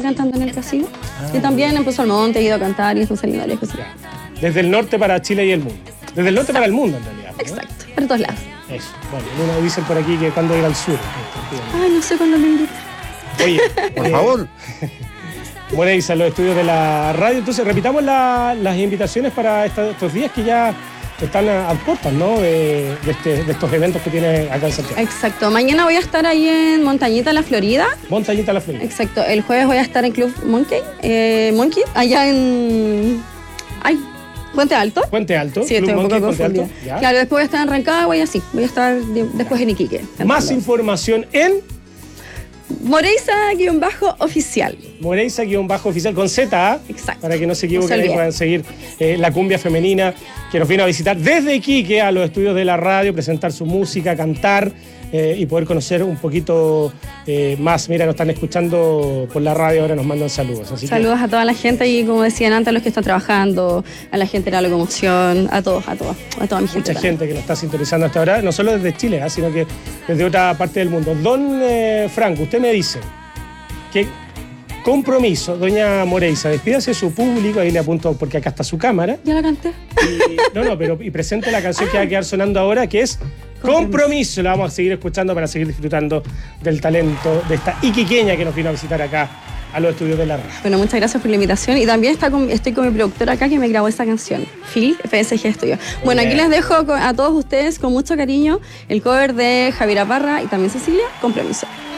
cantando en el casino. Y también en Pozo Almonte he ido a cantar y en San Salvador. Desde el norte para Chile y el mundo. Desde el norte para el mundo, en realidad, ¿no? Exacto, para todos lados. Eso. Bueno, uno dicen por aquí que cuando ir al sur. Ay, no sé cuándo me invitan. Oye, por favor. Moreisa, los estudios de la radio. Entonces, repitamos las invitaciones para estos días que ya están a puertas, ¿no? De estos eventos que tiene acá en Santiago. Exacto. Mañana voy a estar ahí en Montañita, La Florida. Montañita, La Florida. Exacto. El jueves voy a estar en Club Monkey, allá en... Puente Alto. Puente Alto. Sí, estoy un poco confundida. Claro, después voy a estar en Rancagua y así. Voy a estar después en Iquique. Más información en... Moreisa-oficial. Moreisa-oficial con Z, exacto. Para que no se equivoquen, puedan seguir la cumbia femenina que nos vino a visitar desde Iquique a los estudios de la radio, presentar su música, cantar y poder conocer un poquito más. Mira, nos están escuchando por la radio, ahora nos mandan saludos. Así saludos a toda la gente y, como decían antes, a los que están trabajando, a la gente de la locomoción, a toda mi gente. Mucha gente que nos está sintonizando hasta ahora, no solo desde Chile, sino que desde otra parte del mundo. Don Franco, usted me dice que compromiso, doña Moreisa, despídase de su público, ahí le apunto porque acá está su cámara. Ya la canté. Y presente la canción que va a quedar sonando ahora, que es Compromiso. La vamos a seguir escuchando para seguir disfrutando del talento de esta iquiqueña que nos vino a visitar acá a los estudios de la radio. Bueno, muchas gracias por la invitación y también estoy con mi productora acá que me grabó esta canción, Phil, PSG Studio. Bueno, aquí les dejo a todos ustedes con mucho cariño el cover de Javiera Parra y también Cecilia, Compromiso.